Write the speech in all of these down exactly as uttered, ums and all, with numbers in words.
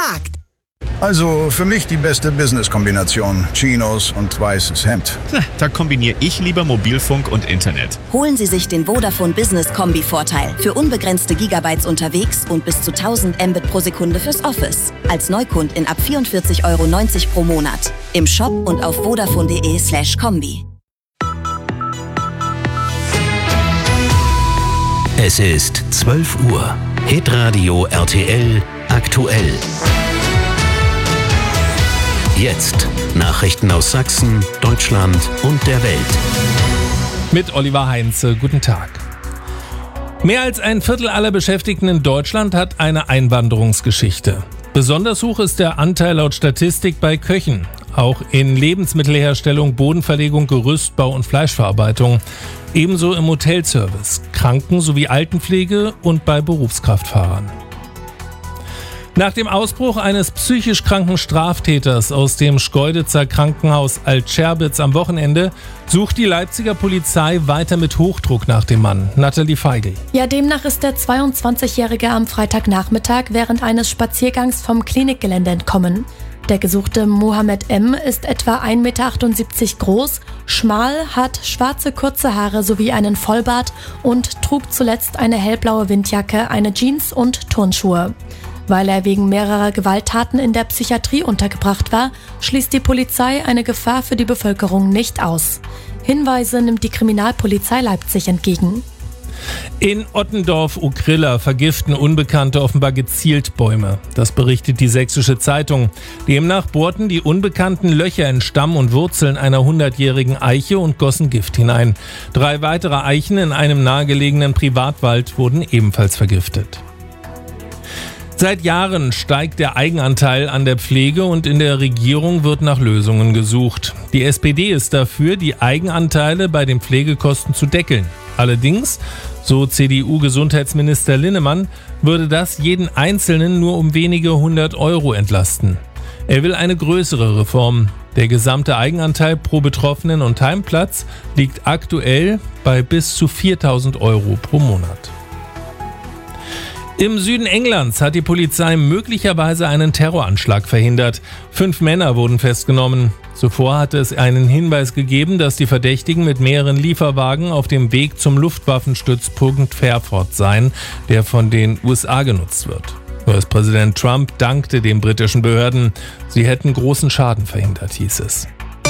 Markt. Also für mich die beste Business-Kombination. Chinos und weißes Hemd. Da kombiniere ich lieber Mobilfunk und Internet. Holen Sie sich den Vodafone Business Kombi-Vorteil. Für unbegrenzte Gigabytes unterwegs und bis zu tausend Mbit pro Sekunde fürs Office. Als Neukundin ab vierundvierzig Euro neunzig pro Monat. Im Shop und auf vodafone.de slash Kombi. Es ist zwölf Uhr. Hitradio R T L aktuell. Jetzt Nachrichten aus Sachsen, Deutschland und der Welt. Mit Oliver Heinze, guten Tag. Mehr als ein Viertel aller Beschäftigten in Deutschland hat eine Einwanderungsgeschichte. Besonders hoch ist der Anteil laut Statistik bei Köchen. Auch in Lebensmittelherstellung, Bodenverlegung, Gerüstbau und Fleischverarbeitung. Ebenso im Hotelservice, Kranken- sowie Altenpflege und bei Berufskraftfahrern. Nach dem Ausbruch eines psychisch kranken Straftäters aus dem Schkeuditzer Krankenhaus Alt-Scherbitz am Wochenende sucht die Leipziger Polizei weiter mit Hochdruck nach dem Mann. Nathalie Feigl. Ja, demnach ist der zweiundzwanzigjährige am Freitagnachmittag während eines Spaziergangs vom Klinikgelände entkommen. Der gesuchte Mohammed M. ist etwa ein Meter achtundsiebzig groß, schmal, hat schwarze kurze Haare sowie einen Vollbart und trug zuletzt eine hellblaue Windjacke, eine Jeans und Turnschuhe. Weil er wegen mehrerer Gewalttaten in der Psychiatrie untergebracht war, schließt die Polizei eine Gefahr für die Bevölkerung nicht aus. Hinweise nimmt die Kriminalpolizei Leipzig entgegen. In Ottendorf-Ukrilla vergiften Unbekannte offenbar gezielt Bäume. Das berichtet die Sächsische Zeitung. Demnach bohrten die Unbekannten Löcher in Stamm und Wurzeln einer hundertjährigen Eiche und gossen Gift hinein. Drei weitere Eichen in einem nahegelegenen Privatwald wurden ebenfalls vergiftet. Seit Jahren steigt der Eigenanteil an der Pflege und in der Regierung wird nach Lösungen gesucht. Die S P D ist dafür, die Eigenanteile bei den Pflegekosten zu deckeln. Allerdings, so C D U-Gesundheitsminister Linnemann, würde das jeden Einzelnen nur um wenige hundert Euro entlasten. Er will eine größere Reform. Der gesamte Eigenanteil pro Betroffenen und Heimplatz liegt aktuell bei bis zu viertausend Euro pro Monat. Im Süden Englands hat die Polizei möglicherweise einen Terroranschlag verhindert. Fünf Männer wurden festgenommen. Zuvor hatte es einen Hinweis gegeben, dass die Verdächtigen mit mehreren Lieferwagen auf dem Weg zum Luftwaffenstützpunkt Fairford seien, der von den U S A genutzt wird. U S-Präsident Trump dankte den britischen Behörden. Sie hätten großen Schaden verhindert, hieß es.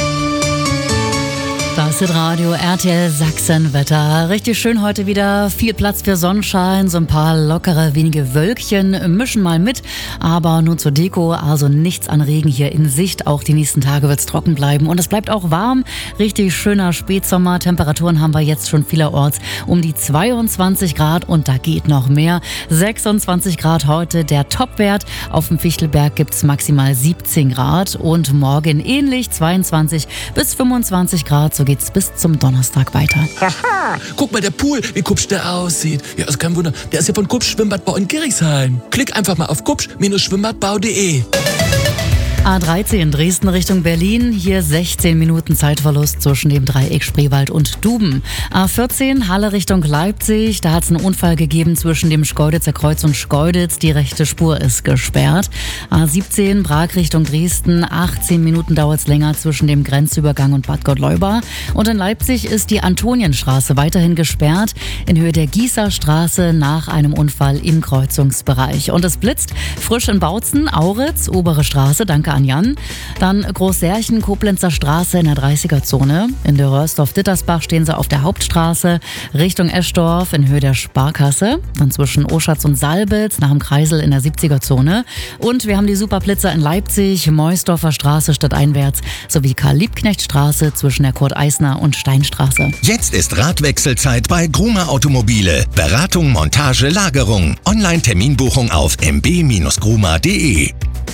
Das ist Radio R T L Sachsenwetter. Richtig schön heute wieder. Viel Platz für Sonnenschein, so ein paar lockere, wenige Wölkchen mischen mal mit. Aber nur zur Deko, also nichts an Regen hier in Sicht. Auch die nächsten Tage wird es trocken bleiben. Und es bleibt auch warm. Richtig schöner Spätsommer. Temperaturen haben wir jetzt schon vielerorts um die zweiundzwanzig Grad. Und da geht noch mehr. sechsundzwanzig Grad heute der Topwert. Auf dem Fichtelberg gibt es maximal siebzehn Grad. Und morgen ähnlich zweiundzwanzig bis fünfundzwanzig Grad. So geht's bis zum Donnerstag weiter. Haha, guck mal, der Pool, wie kupsch der aussieht. Ja, ist kein Wunder, der ist ja von Kupsch Schwimmbadbau in Gerichshain. Klick einfach mal auf kupsch Schwimmbadbau punkt de. A dreizehn Dresden Richtung Berlin, hier sechzehn Minuten Zeitverlust zwischen dem Dreieck Spreewald und Duben. A vierzehn Halle Richtung Leipzig, da hat es einen Unfall gegeben zwischen dem Schkeuditzer Kreuz und Schkeuditz, die rechte Spur ist gesperrt. A siebzehn Prag Richtung Dresden, achtzehn Minuten dauert es länger zwischen dem Grenzübergang und Bad Gottleuba. Und in Leipzig ist die Antonienstraße weiterhin gesperrt, in Höhe der Gießer Straße nach einem Unfall im Kreuzungsbereich. Und es blitzt frisch in Bautzen, Auritz, obere Straße, danke an Jan. Dann Großsärchen, Koblenzer Straße in der dreißiger-Zone. In der Röhrsdorf-Dittersbach stehen sie auf der Hauptstraße Richtung Eschdorf in Höhe der Sparkasse. Dann zwischen Oschatz und Salbitz nach dem Kreisel in der siebziger-Zone. Und wir haben die Superblitzer in Leipzig, Meusdorfer Straße stadteinwärts sowie Karl-Liebknecht-Straße zwischen der Kurt-Eisner und Steinstraße. Jetzt ist Radwechselzeit bei Gruma Automobile. Beratung, Montage, Lagerung. Online-Terminbuchung auf m b Bindestrich gruma punkt de.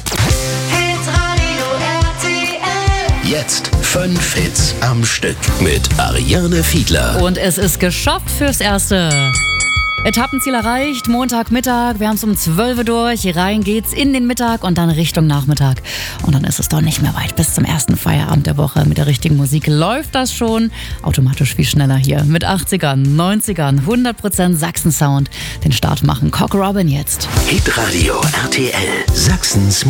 Jetzt fünf Hits am Stück mit Ariane Fiedler. Und es ist geschafft fürs Erste. Etappenziel erreicht, Montagmittag, wir haben es um zwölf Uhr durch, rein geht's in den Mittag und dann Richtung Nachmittag. Und dann ist es doch nicht mehr weit bis zum ersten Feierabend der Woche. Mit der richtigen Musik läuft das schon automatisch viel schneller hier. Mit achtzigern, neunzigern, hundert Prozent Sachsen-Sound. Den Start machen Cock Robin jetzt. Hitradio R T L, Sachsens